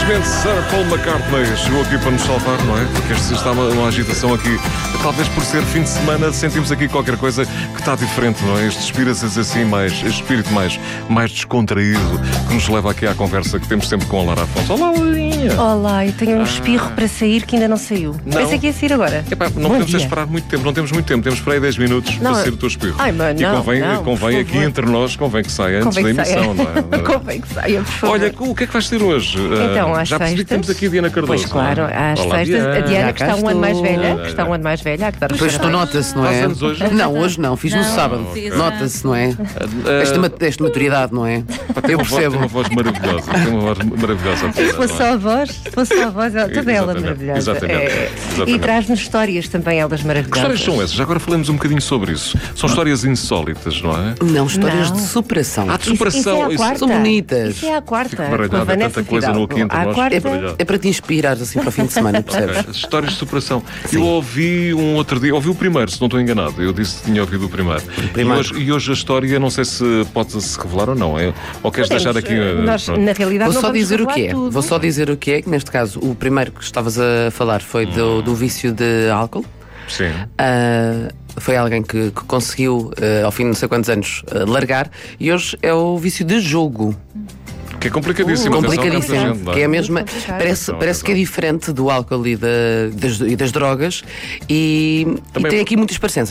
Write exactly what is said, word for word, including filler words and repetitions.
Infelizmente, Sir Paul McCartney chegou aqui para nos salvar, não é? Porque este está uma, uma agitação aqui. Talvez por ser fim de semana sentimos aqui qualquer coisa que está diferente, não é? Este espírito assim mais, este espírito mais, mais descontraído que nos leva aqui à conversa que temos sempre com a Lara Afonso. Olá, Larinha! Olá, eu tenho um espirro ah. para sair que ainda não saiu. Não. Pensei que ia sair agora. Epá, não Bom podemos dia. esperar muito tempo, não temos muito tempo, temos para aí dez minutos não. para sair o teu espirro. Ai, mano, e não, convém, não, convém aqui entre nós, convém que saia antes convém da emissão, saia. não é? Convém que saia, por favor. Olha, o que é que vais ter hoje? Então, uh, às já percebi que temos aqui a Diana Cardoso. Pois claro, às Olá, sextas, Diana. a Diana que está um ano mais velha, Olha. que está um ano mais velha, a que dá os Pois tu parabéns. nota-se, não Faz é? anos hoje? Não, hoje não, fiz no Não, sábado. ok. Nota-se, não é? Uh, Esta, ma- esta maturidade, não é? pá, tem Eu uma voz- percebo. Tem uma voz maravilhosa. Tem uma voz maravilhosa. Se fosse só a voz, se fosse só a voz, ela- toda ela Exatamente, maravilhosa. exatamente, É. exatamente. E traz-nos histórias também, elas Que maravilhosas. histórias são essas? Já agora falamos um bocadinho sobre isso. São histórias insólitas, não é? Não, histórias Não. de superação. Ah, de Isso, isso é superação. a isso- quarta. São bonitas. Isso é a quarta. Fico baralhado, com a é Vanessa tanta coisa no Fidalgo. quinto, À nós- quarta. É baralhado. É para te inspirar assim para o fim de semana, percebes? Ok, histórias de superação. Eu ouvi um outro dia, ouvi o primeiro, se não estou enganado. Eu disse que tinha ouvido o primeiro. primeiro. E, hoje, e hoje a história, não sei se pode-se revelar ou não. É, ou queres Podemos, deixar aqui. eh, uh, nós, pronto. na realidade, Vou não só vamos dizer o revelar que é. tudo. Vou só dizer o que é, que neste caso o primeiro que estavas a falar foi do, do vício de álcool. Sim. Ah, foi alguém que, que conseguiu, ah, ao fim de não sei quantos anos, ah, largar, e hoje é o vício de jogo. Que é complicadíssimo. Uh, atenção, Complicadíssimo. muita gente, não é? Que é a mesma. Muito complicado. Parece, Atenção, parece que é atenção. diferente do álcool e, da- das, e das drogas, e, e Também- tem aqui muitas parecenças.